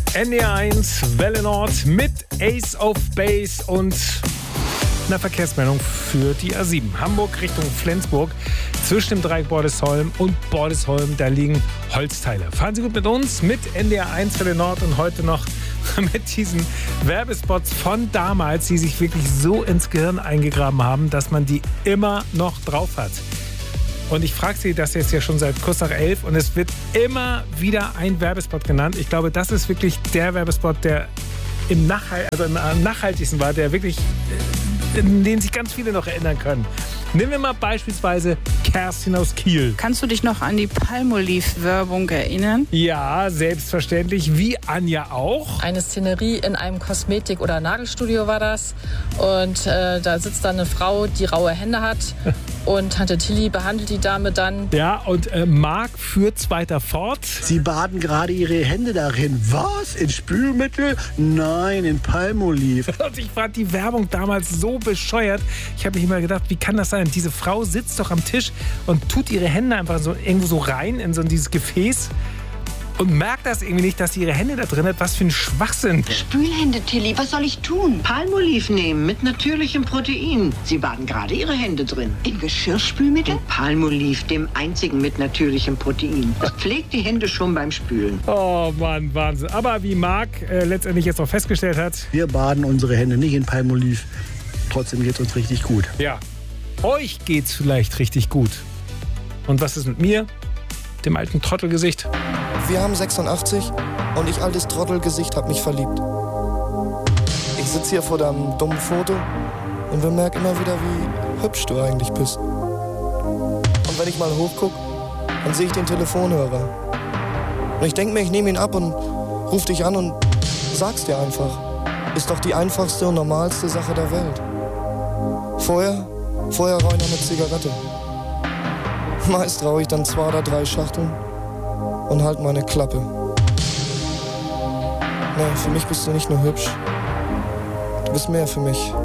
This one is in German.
NDR1 Welle Nord mit Ace of Base und einer Verkehrsmeldung für die A7. Hamburg Richtung Flensburg. Zwischen dem Dreieck Bordesholm und Bordesholm, da liegen Holzteile. Fahren Sie gut mit uns, mit NDR1 Welle Nord und heute noch mit diesen Werbespots von damals, die sich wirklich so ins Gehirn eingegraben haben, dass man die immer noch drauf hat. Und ich frage Sie das jetzt ja schon seit kurz nach 11 und es wird immer wieder ein Werbespot genannt. Ich glaube, das ist wirklich der Werbespot, der am nachhaltigsten war, der wirklich, in den sich ganz viele noch erinnern können. Nehmen wir mal beispielsweise Kerstin aus Kiel. Kannst du dich noch an die Palmolive-Werbung erinnern? Ja, selbstverständlich. Wie Anja auch. Eine Szenerie in einem Kosmetik- oder Nagelstudio war das. Und da sitzt dann eine Frau, die raue Hände hat. Und Tante Tilly behandelt die Dame dann. Ja, und Marc führt weiter fort. Sie baden gerade ihre Hände darin. Was? In Spülmittel? Nein, in Palmolive. Und ich fand die Werbung damals so bescheuert. Ich habe mich immer gedacht, wie kann das sein? Diese Frau sitzt doch am Tisch und tut ihre Hände einfach so irgendwo so rein in so dieses Gefäß und merkt das irgendwie nicht, dass sie ihre Hände da drin hat. Was für ein Schwachsinn. Spülhände, Tilly, was soll ich tun? Palmolive nehmen mit natürlichem Protein. Sie baden gerade Ihre Hände drin. In Geschirrspülmittel? In Palmolive, dem einzigen mit natürlichem Protein. Das pflegt die Hände schon beim Spülen. Oh Mann, Wahnsinn. Aber wie Marc letztendlich jetzt auch festgestellt hat. Wir baden unsere Hände nicht in Palmolive. Trotzdem geht's uns richtig gut. Ja, euch geht's vielleicht richtig gut. Und was ist mit mir? Dem alten Trottelgesicht? Wir haben 86 und ich, altes Trottelgesicht, hab mich verliebt. Ich sitze hier vor deinem dummen Foto und bemerke immer wieder, wie hübsch du eigentlich bist. Und wenn ich mal hochguck, dann sehe ich den Telefonhörer. Und ich denke mir, ich nehme ihn ab und ruf dich an und sag's dir einfach. Ist doch die einfachste und normalste Sache der Welt. Vorher rauche ich noch eine Zigarette. Meist rauche ich dann 2 oder 3 Schachteln und halt meine Klappe. Nee, für mich bist du nicht nur hübsch. Du bist mehr für mich.